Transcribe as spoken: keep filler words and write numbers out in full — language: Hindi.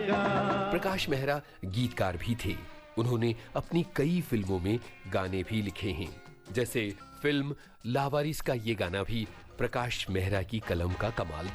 जाएगा। प्रकाश मेहरा गीतकार भी थे। उन्होंने अपनी कई फिल्मों में गाने भी लिखे हैं। जैसे फिल्म लावारिस का ये गाना भी प्रकाश मेहरा की कलम का कमाल